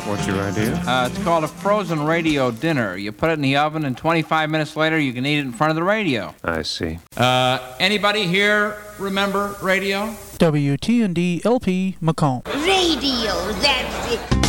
What's your idea? It's called a frozen radio dinner. You put it in the oven, and 25 minutes later, you can eat it in front of the radio. I see. Anybody here remember radio? WTND LP Macomb. Radio, that's it.